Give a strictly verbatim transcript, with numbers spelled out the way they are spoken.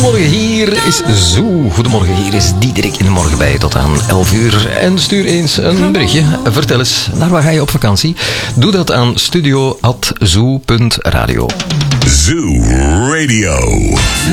Goedemorgen, hier is Zoo. Goedemorgen, hier is Diederik in de morgen bij tot aan elf uur. En stuur eens een berichtje. Vertel eens, naar waar ga je op vakantie? Doe dat aan studio at zoo punt radio. Zoo Radio.